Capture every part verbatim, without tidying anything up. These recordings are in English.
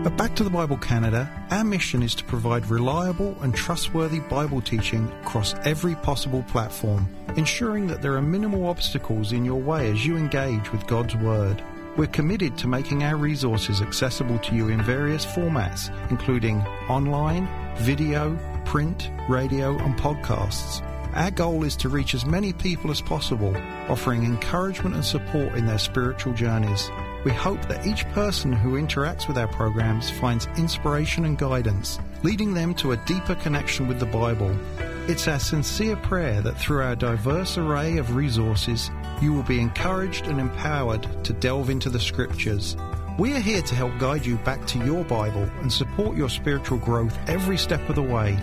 At Back to the Bible Canada, our mission is to provide reliable and trustworthy Bible teaching across every possible platform, ensuring that there are minimal obstacles in your way as you engage with God's Word. We're committed to making our resources accessible to you in various formats, including online, video, print, radio and podcasts. Our goal is to reach as many people as possible, offering encouragement and support in their spiritual journeys. We hope that each person who interacts with our programs finds inspiration and guidance, leading them to a deeper connection with the Bible. It's our sincere prayer that through our diverse array of resources, you will be encouraged and empowered to delve into the Scriptures. We are here to help guide you back to your Bible and support your spiritual growth every step of the way.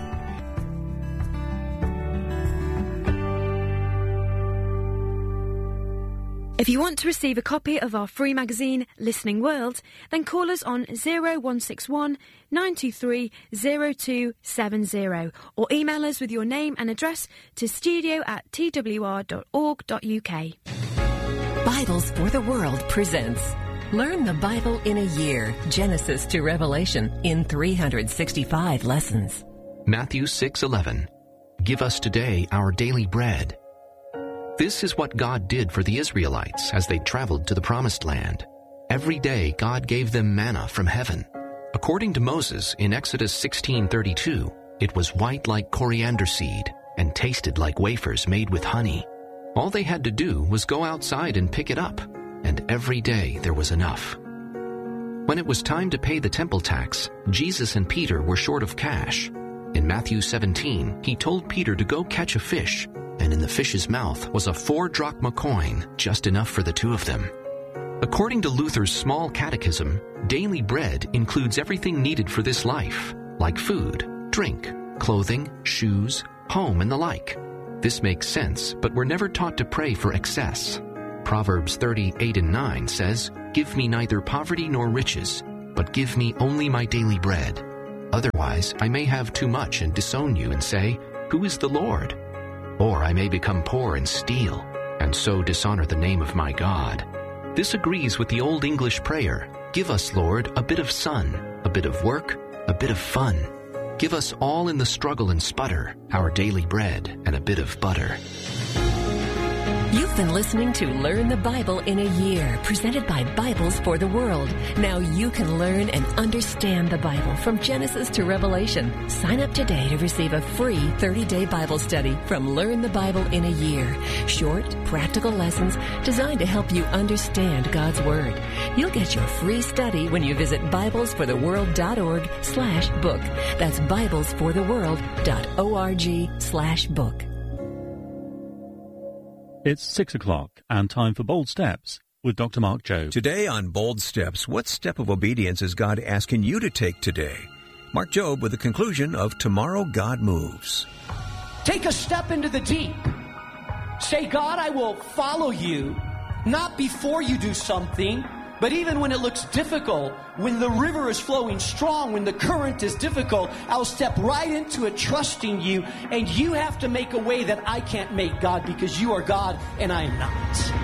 If you want to receive a copy of our free magazine, Listening World, then call us on zero one six one, nine two three, zero two seven zero or email us with your name and address to studio at t w r dot org dot u k. Bibles for the World presents Learn the Bible in a Year, Genesis to Revelation, in three hundred sixty-five lessons. Matthew six eleven. Give us today our daily bread. This is what God did for the Israelites as they traveled to the Promised Land. Every day God gave them manna from heaven. According to Moses in Exodus sixteen thirty-two, it was white like coriander seed and tasted like wafers made with honey. All they had to do was go outside and pick it up, and every day there was enough. When it was time to pay the temple tax, Jesus and Peter were short of cash. In Matthew seventeen, he told Peter to go catch a fish, and in the fish's mouth was a four-drachma coin, just enough for the two of them. According to Luther's Small Catechism, daily bread includes everything needed for this life, like food, drink, clothing, shoes, home, and the like. This makes sense, but we're never taught to pray for excess. Proverbs thirty-eight and nine says, "Give me neither poverty nor riches, but give me only my daily bread. Otherwise I may have too much and disown you and say, 'Who is the Lord?' Or I may become poor and steal, and so dishonor the name of my God." This agrees with the Old English prayer, "Give us, Lord, a bit of sun, a bit of work, a bit of fun. Give us all in the struggle and sputter, our daily bread and a bit of butter." You've been listening to Learn the Bible in a Year, presented by Bibles for the World. Now you can learn and understand the Bible from Genesis to Revelation. Sign up today to receive a free thirty-day Bible study from Learn the Bible in a Year. Short, practical lessons designed to help you understand God's Word. You'll get your free study when you visit bibles for the world dot org slash book. That's bibles for the world dot org slash book. It's six o'clock and time for Bold Steps with Doctor Mark Jobe. Today on Bold Steps, what step of obedience is God asking you to take today? Mark Jobe with the conclusion of Tomorrow God Moves. Take a step into the deep. Say, "God, I will follow you, not before you do something, but even when it looks difficult, when the river is flowing strong, when the current is difficult, I'll step right into it trusting you, and you have to make a way that I can't make, God, because you are God and I am not."